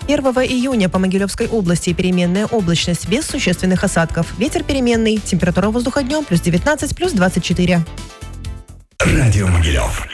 1 июня по Могилевской области переменная облачность без существенных осадков. Ветер переменный. Температура воздуха днем +19, +24. Радио Могилев.